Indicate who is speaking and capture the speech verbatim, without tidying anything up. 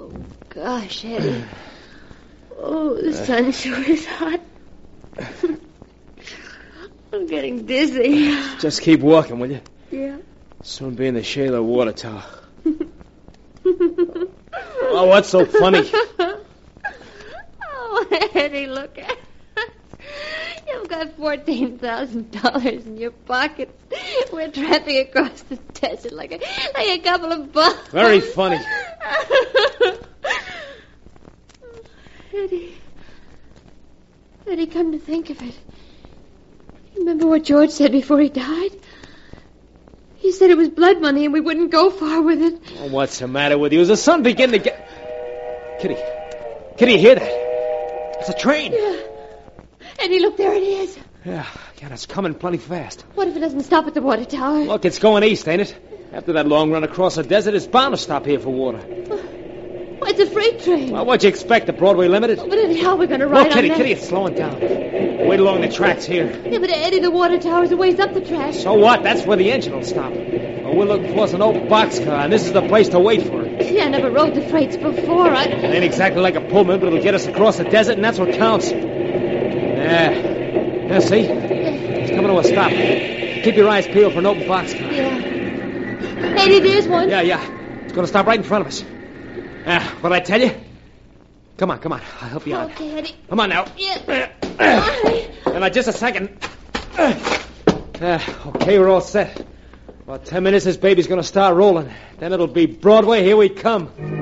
Speaker 1: Oh, gosh, Eddie. Oh, the sun sure is hot. I'm getting dizzy.
Speaker 2: Just keep walking, will you?
Speaker 1: Yeah.
Speaker 2: Soon be in the shade of the water tower. Oh, what's so funny?
Speaker 1: Oh, Eddie, look at us. You've got fourteen thousand dollars in your pocket. We're tramping across the desert like a, like a couple of bums.
Speaker 2: Very funny.
Speaker 1: Eddie. Eddie, come to think of it. Remember what George said before he died? He said it was blood money and we wouldn't go far with it.
Speaker 2: Oh, what's the matter with you? Is the sun beginning to get... Kitty. Kitty, you hear that? It's a train.
Speaker 1: Yeah. Eddie, look, there it is.
Speaker 2: Yeah, yeah, it's coming plenty fast.
Speaker 1: What if it doesn't stop at the water tower?
Speaker 2: Look, it's going east, ain't it? After that long run across the desert, it's bound to stop here for water.
Speaker 1: Well, it's a freight train.
Speaker 2: Well, what'd you expect, the Broadway Limited?
Speaker 1: But Eddie, how are we going to ride
Speaker 2: Look, Kitty,
Speaker 1: on that?
Speaker 2: Kitty, it's slowing down. Wait along the tracks here.
Speaker 1: Yeah, but Eddie, the water tower's a ways up the track.
Speaker 2: So what? That's where the engine will stop. Well, we're looking for an old boxcar, and this is the place to wait for it.
Speaker 1: Yeah, I never rode the freights before. I...
Speaker 2: It ain't exactly like a Pullman, but it'll get us across the desert, and that's what counts. Yeah. Yeah, see? It's coming to a stop. Keep your eyes peeled for an open boxcar.
Speaker 1: Yeah. Eddie, there's one.
Speaker 2: Yeah, yeah. It's going to stop right in front of us. Ah, what'd I tell you? Come on, come on. I'll help you out.
Speaker 1: Okay, Eddie.
Speaker 2: Come on now.
Speaker 1: Yeah.
Speaker 2: And now, just a second. Uh, okay, we're all set. About ten minutes, this baby's going to start rolling. Then it'll be Broadway. Here we come.